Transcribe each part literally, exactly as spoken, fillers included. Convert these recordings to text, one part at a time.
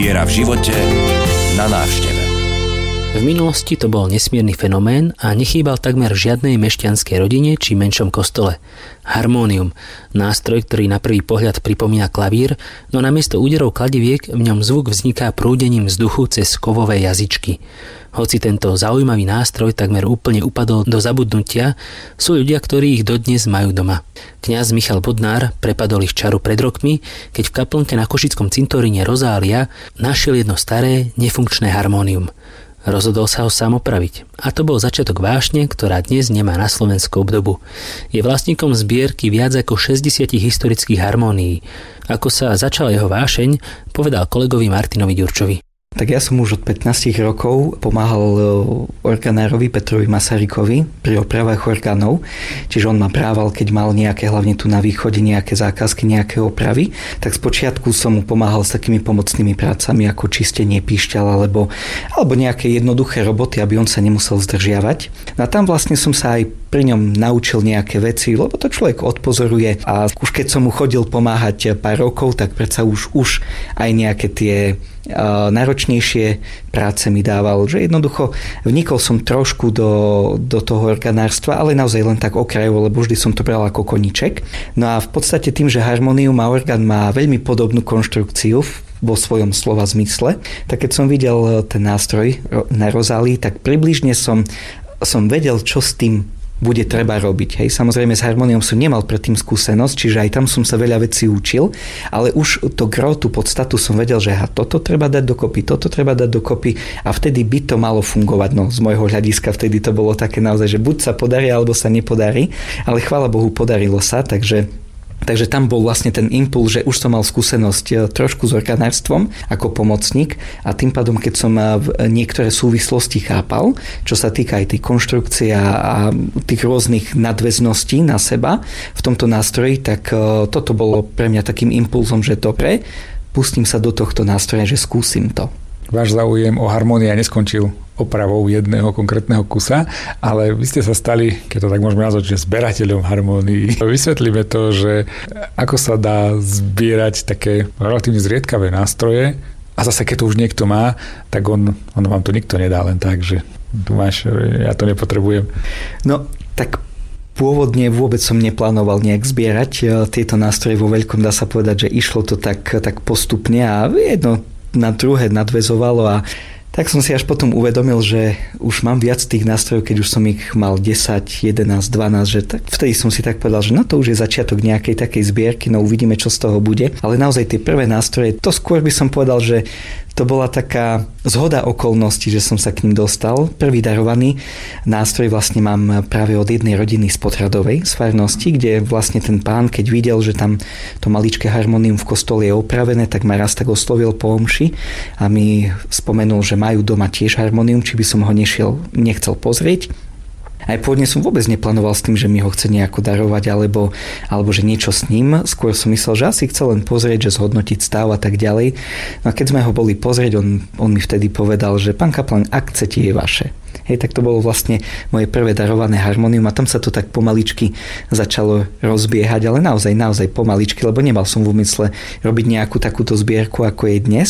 Viera v živote na návšteve. V minulosti to bol nesmierny fenomén a nechýbal takmer v žiadnej mešťanskej rodine či menšom kostole. Harmónium, nástroj, ktorý na prvý pohľad pripomína klavír, no namiesto úderov kladiviek v ňom zvuk vzniká prúdením vzduchu cez kovové jazyčky. Hoci tento zaujímavý nástroj takmer úplne upadol do zabudnutia, sú ľudia, ktorí ich dodnes majú doma. Kňaz Michal Bodnár prepadol ich čaru pred rokmi, keď v kaplnke na košickom cintoríne Rozália našiel jedno staré, nefunkčné harmónium. Rozhodol sa ho sám opraviť. A to bol začiatok vášne, ktorá dnes nemá na Slovensku obdobu. Je vlastníkom zbierky viac ako šesťdesiat historických harmónií. Ako sa začala jeho vášeň, povedal kolegovi Martinovi Ďurčovi. Tak ja som už od pätnásť rokov pomáhal organárovi Petrovi Masarykovi pri opravách orgánov. Čiže on ma prával, keď mal nejaké, hlavne tu na východe, nejaké zákazky, nejaké opravy. Tak spočiatku som mu pomáhal s takými pomocnými prácami ako čistenie píšťal alebo, alebo nejaké jednoduché roboty, aby on sa nemusel zdržiavať. No a tam vlastne som sa aj pri ňom naučil nejaké veci, lebo to človek odpozoruje a už keď som mu chodil pomáhať pár rokov, tak predsa už, už aj nejaké tie náročnejšie práce mi dával, že jednoducho vnikol som trošku do, do toho organárstva, ale naozaj len tak okrajovo, lebo vždy som to bral ako koníček. No a v podstate tým, že harmónium a orgán má veľmi podobnú konštrukciu vo svojom slova zmysle, tak keď som videl ten nástroj na Rozálii, tak približne som, som vedel, čo s tým bude treba robiť. Hej. Samozrejme s harmóniom som nemal predtým skúsenosť, čiže aj tam som sa veľa vecí učil, ale už to gro, tú podstatu som vedel, že aha, toto treba dať dokopy, toto treba dať dokopy a vtedy by to malo fungovať. No z môjho hľadiska vtedy to bolo také naozaj, že buď sa podarí, alebo sa nepodarí, ale chvála Bohu podarilo sa, takže Takže tam bol vlastne ten impuls, že už som mal skúsenosť trošku s organárstvom ako pomocník a tým pádom, keď som niektoré súvislosti chápal, čo sa týka aj tej konštrukcie a tých rôznych nadväzností na seba v tomto nástroji, tak toto bolo pre mňa takým impulzom, že dobre, pustím sa do tohto nástroja, že skúsim to. Váš záujem o harmónia neskončil opravou jedného konkrétneho kusa, ale vy ste sa stali, keď to tak môžeme nazvať, že zberateľom harmónií. Vysvetlíme to, že ako sa dá zbierať také relatívne zriedkavé nástroje a zase keď to už niekto má, tak on, on vám to nikto nedá len tak, že tu máš, ja to nepotrebujem. No, tak pôvodne vôbec som neplánoval nejak zbierať tieto nástroje vo veľkom, dá sa povedať, že išlo to tak, tak postupne a jedno na druhé nadväzovalo a tak som si až potom uvedomil, že už mám viac tých nástrojov, keď už som ich mal desať, jedenásť, dvanásť, že tak, vtedy som si tak povedal, že no to už je začiatok nejakej takej zbierky, no uvidíme, čo z toho bude. Ale naozaj tie prvé nástroje, to skôr by som povedal, že to bola taká zhoda okolností, že som sa k ním dostal. Prvý darovaný nástroj vlastne mám práve od jednej rodiny z Podhradovej, z farnosti, kde vlastne ten pán, keď videl, že tam to maličké harmónium v kostole je opravené, tak ma raz tak oslovil po omši a mi spomenul, že majú doma tiež harmónium, či by som ho nešiel, nechcel pozrieť. Aj pôvodne som vôbec neplánoval s tým, že mi ho chce nejako darovať alebo, alebo že niečo s ním. Skôr som myslel, že asi chce len pozrieť, že zhodnotiť stav a tak ďalej. No a keď sme ho boli pozrieť, on, on mi vtedy povedal, že pán kaplan, ak chcete, je vaše. Hej, tak to bolo vlastne moje prvé darované harmónium a tam sa to tak pomaličky začalo rozbiehať, ale naozaj, naozaj pomaličky, lebo nemal som v úmysle robiť nejakú takúto zbierku, ako je dnes,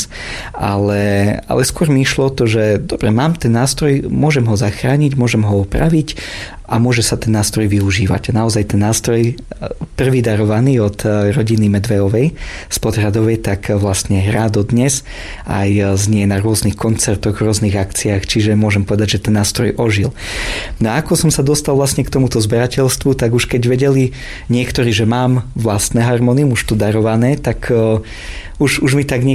ale, ale skôr mi išlo to, že dobre, mám ten nástroj, môžem ho zachrániť, môžem ho opraviť a môže sa ten nástroj využívať. A naozaj ten nástroj, prvý darovaný od rodiny Medvejovej z Podhradovej, tak vlastne hrá dodnes, aj znie na rôznych koncertoch, rôznych akciách, čiže môžem povedať, že ten nástroj ožil. No a ako som sa dostal vlastne k tomuto zberateľstvu, tak už keď vedeli niektorí, že mám vlastné harmónium, už tu darované, tak uh, už, už mi tak